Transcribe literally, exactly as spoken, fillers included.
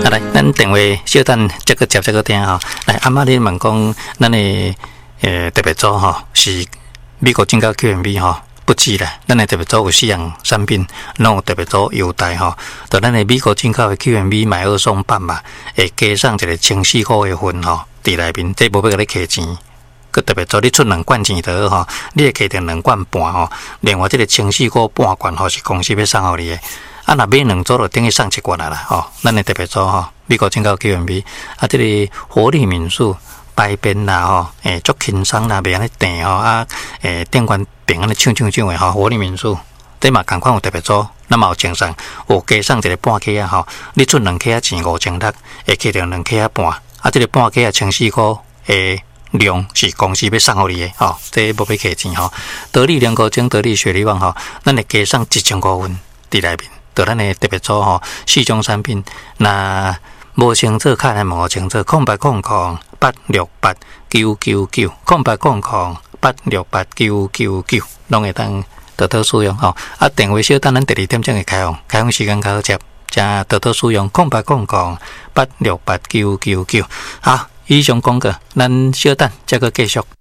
啊来，咱电话小等接个接这个听吼。来，阿妈你问讲，咱的诶特别组吼是美国进口 Q M B 吼。不止啦，咱的特别组有四样产品，拢有特别组优待吼。就咱的美国进口的 Q M B 买二送八嘛，会加上一个清四块的份吼，伫内面，这无要甲你客钱。佮特别做你出两罐钱就好吼，你会摕着两罐半吼，另外这个清四块半罐吼是公司要送互你的，啊若买两组就等于送一罐啊啦吼，咱的特别做吼，美国进口 Q M B， 啊这个活力民宿。排便啦吼，诶，足轻松啦，袂安尼定吼啊，诶，电管边安尼唱唱唱的吼，活力民宿，这嘛共款有特别做，那么有精神，有加上一个半克啊吼，你出两克啊钱五千六，会摕着两克啊半，啊，这个半克啊千四块诶量是公司要送互你的吼，这无要客钱吼，得力两个精得力雪力旺吼，咱会加上一千五分伫内面，就咱的特别做吼，四种产品那。无清楚卡来无清楚，空白空空八六八九九九，空白空空八六八九九九，拢会当得到使用吼。啊，电话小等咱第二点钟会开放，开放时间较好接，加得到使用空白空空八六八九九九。好，以上讲过，咱小等再个继续。